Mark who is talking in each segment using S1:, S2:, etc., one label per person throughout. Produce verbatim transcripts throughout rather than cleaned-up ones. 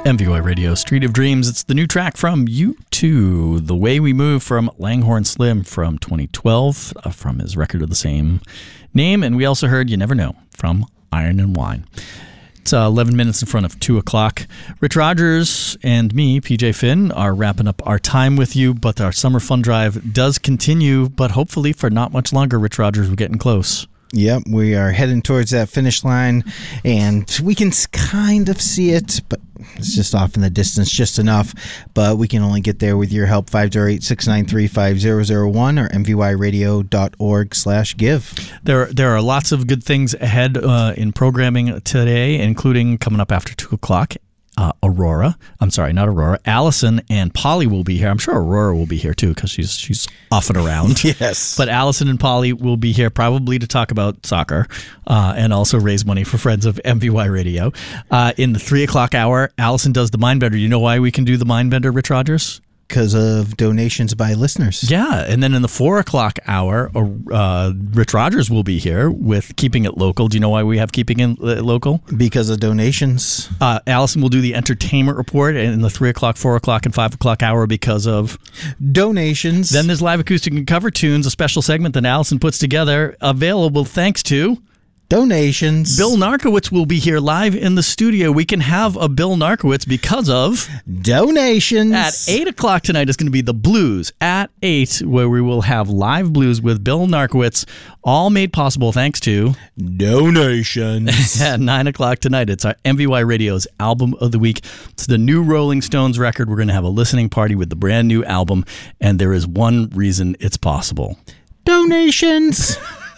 S1: M V Y Radio, Street of Dreams. It's the new track from U two, The Way We Move, from Langhorne Slim from twenty twelve, uh, from his record of the same name. And we also heard You Never Know from Iron and Wine. It's uh, eleven minutes in front of two o'clock. Rich Rogers and me, P J Finn, are wrapping up our time with you, but our Summer Fun Drive does continue, but hopefully for not much longer. Rich Rogers, we're getting close.
S2: Yep, we are heading towards that finish line, and we can kind of see it, but it's just off in the distance just enough. But we can only get there with your help. Five zero eight, six nine three, five zero zero one or m v y radio dot org slash give.
S1: There, there are lots of good things ahead uh, in programming today, including coming up after two o'clock. Uh, Aurora, I'm sorry, not Aurora. Allison and Polly will be here. I'm sure Aurora will be here too because she's she's off and around.
S2: Yes.
S1: But Allison and Polly will be here probably to talk about soccer uh, and also raise money for Friends of M V Y Radio. Uh, in the three o'clock hour, Allison does the Mindbender. You know why we can do the Mindbender, Rich Rogers?
S2: Because of donations by listeners.
S1: Yeah, and then in the four o'clock hour, uh, Rich Rogers will be here with Keeping It Local. Do you know why we have Keeping It Local?
S2: Because of donations.
S1: Uh, Allison will do the entertainment report in the three o'clock, four o'clock, and five o'clock hour because of
S2: donations.
S1: Then there's Live Acoustic and Cover Tunes, a special segment that Allison puts together, available thanks to
S2: donations.
S1: Bill Narkowitz will be here live in the studio. We can have a Bill Narkowitz because of
S2: donations.
S1: At eight o'clock tonight is going to be the Blues at eight, where we will have live blues with Bill Narkowitz, all made possible thanks to
S2: donations.
S1: At nine o'clock tonight, it's our M V Y Radio's Album of the Week. It's the new Rolling Stones record. We're going to have a listening party with the brand new album, and there is one reason it's possible.
S2: Donations.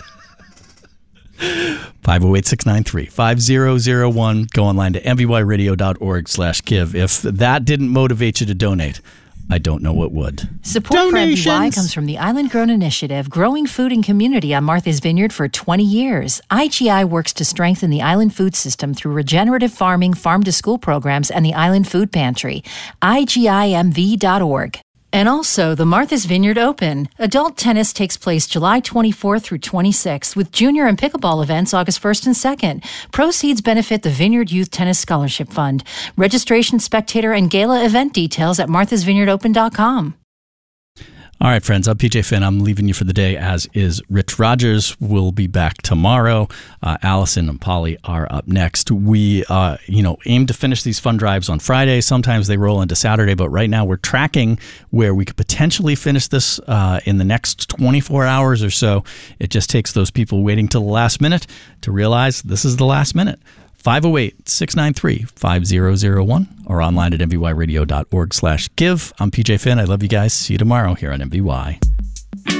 S1: five oh eight, six nine three, five zero zero one. Go online to m v y radio dot org slash give. If that didn't motivate you to donate, I don't know what would.
S3: Support for M V Y comes from the Island Grown Initiative, growing food and community on Martha's Vineyard for twenty years. I G I works to strengthen the island food system through regenerative farming, farm-to-school programs, and the Island Food Pantry. I G I M V dot org. And also, the Martha's Vineyard Open. Adult tennis takes place July twenty-fourth through twenty-sixth, with junior and pickleball events August first and second. Proceeds benefit the Vineyard Youth Tennis Scholarship Fund. Registration, spectator, and gala event details at marthas vineyard open dot com.
S1: All right, friends, I'm P J Finn. I'm leaving you for the day, as is Rich Rogers. We'll be back tomorrow. Uh, Allison and Polly are up next. We, uh, you know, aim to finish these fun drives on Friday. Sometimes they roll into Saturday, but right now we're tracking where we could potentially finish this uh, in the next twenty-four hours or so. It just takes those people waiting till the last minute to realize this is the last minute. five oh eight, six nine three, five zero zero one or online at m v y radio dot org slash give. I'm P J Finn. I love you guys. See you tomorrow here on M V Y.